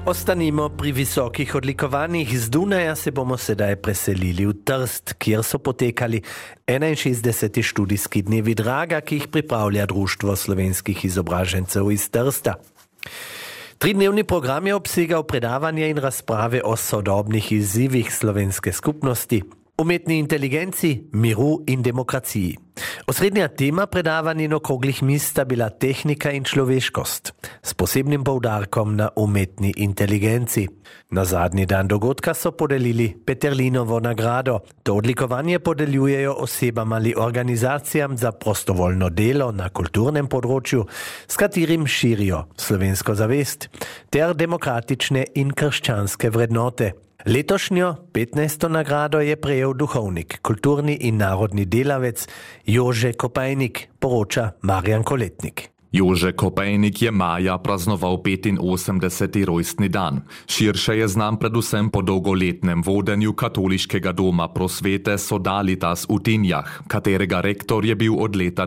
Ostanimo pri visokih odlikovanjih. Z Dunaja se bomo sedaj preselili v Trst, kjer so potekali 61. študijski dnevi Draga, ki jih pripravlja Društvo slovenskih izobražencev iz Trsta. Tridnevni program je obsegal predavanje in razprave o sodobnih izzivih slovenske skupnosti, umetni inteligenci, miru in demokraciji. Osrednja tema predavanj in okroglih miz sta bila tehnika in človeškost, s posebnim poudarkom na umetni inteligenci. Na zadnji dan dogodka so podelili Peterlinovo nagrado. To odlikovanje podeljujejo osebam ali organizacijam za prostovoljno delo na kulturnem področju, s katerim širijo slovensko zavest ter demokratične in krščanske vrednote. Letošnjo 15. nagrado je prejel duhovnik, kulturni in narodni delavec Jože Kopajnik, poroča Marjan Koletnik. Jože Kopajnik je maja praznoval 85. rojstni dan. Širše je znam predvsem po dolgoletnem vodenju katoliškega doma prosvete Sodalitas v Tinjah, katerega rektor je bil od leta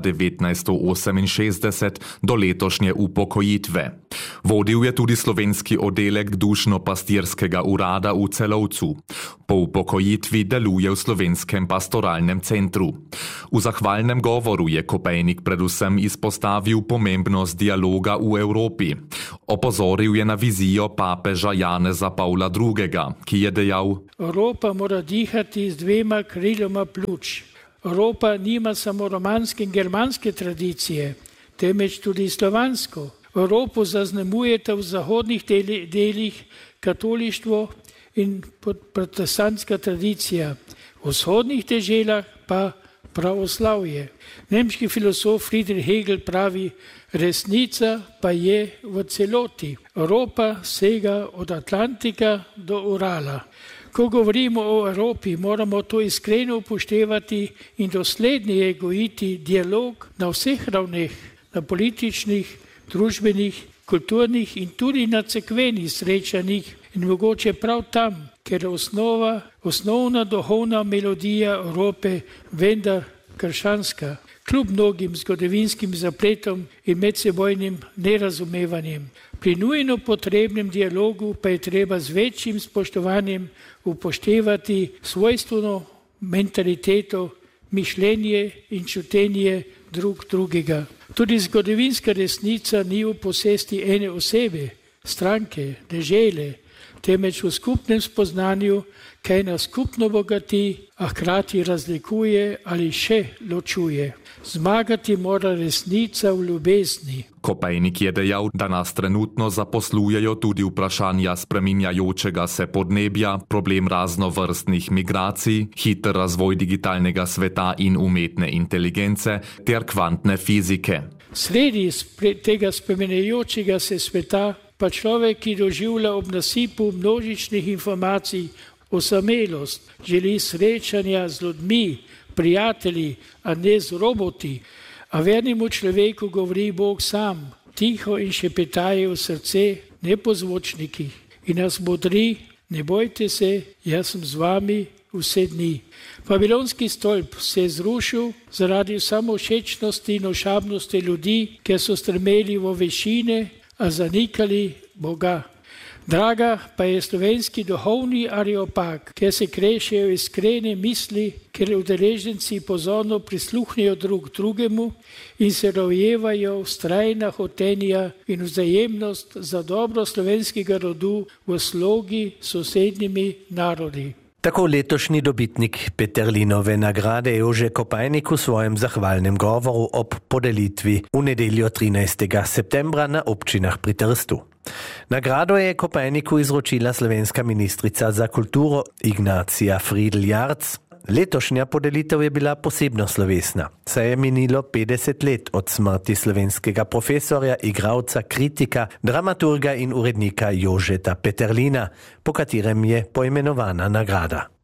1968 do letošnje upokojitve. Vodil je tudi slovenski oddelek dušno-pastirskega urada v Celovcu. Po upokojitvi deluje v slovenskem pastoralnem centru. V zahvalnem govoru je Kopajnik predvsem izpostavil pomembnost dialoga v Evropi. Opozoril je na vizijo papeža Janeza Pavla II., ki je dejal: Evropa mora dihati z dvema kriloma pljuč. Evropa nima samo romanske in germanske tradicije, temveč tudi slovansko. Evropo zaznamujeta v zahodnih delih katolištvo in protestantska tradicija, v vzhodnih deželah pa pravoslavje. Nemški filozof Friedrich Hegel pravi: resnica pa je v celoti. Evropa sega od Atlantika do Urala. Ko govorimo o Evropi, moramo to iskreno upoštevati in dosledneje gojiti dialog na vseh ravneh, na političnih, družbenih, kulturnih in tudi na cerkvenih srečanjih in mogoče prav tam, ker je osnovna duhovna melodija Evrope vendar krščanska, kljub mnogim zgodovinskim zapletom in medsebojnim nerazumevanjem. Pri nujno potrebnem dialogu pa je treba z večjim spoštovanjem upoštevati svojstveno mentaliteto, mišljenje in čutenje drugega. Tudi zgodovinska resnica ni v posesti ene osebe, stranke, dežele, temveč v skupnem spoznanju, kaj nas skupno bogati, a hkrati razlikuje ali še ločuje. Zmagati mora resnica v ljubezni. Kopajnik je dejal, da nas trenutno zaposlujejo tudi vprašanja spreminjajočega se podnebja, problem raznovrstnih migracij, hiter razvoj digitalnega sveta in umetne inteligence ter kvantne fizike. Sredi tega spreminjajočega se sveta pa človek, ki doživlja ob nasipu množičnih informacij osamelost, želi srečanja z ljudmi, prijatelji, a ne z roboti. A vernemu človeku govori Bog sam, tiho in šepetaje v srce, ne po zvočnikih. In nas modri: ne bojte se, jaz sem z vami vse dni. Babilonski stolp se je zrušil zaradi samovšečnosti in ošabnosti ljudi, ker so strmeli v višine, a zanikali Boga. Draga pa je slovenski duhovni areopag, kjer se krešejo iskrene misli, ker udeleženci pozorno prisluhnejo drugemu in se rojevajo vztrajna hotenja in vzajemnost za dobro slovenskega rodu v slogi s sosednjimi narodi. Tako letošnji dobitnik Peterlinove nagrade Jože Kopajnik v svojem zahvalnem govoru ob podelitvi v nedeljo 13. septembra na občinah pri Trstu. Nagrado je Kopajniku izročila slovenska ministrica za kulturo Ignacija Friedl-Jarc. Letošnja podelitev je bila posebno slovesna, saj je minilo 50 let od smrti slovenskega profesorja, igralca, kritika, dramaturga in urednika Jožeta Peterlina, po katerem je poimenovana nagrada.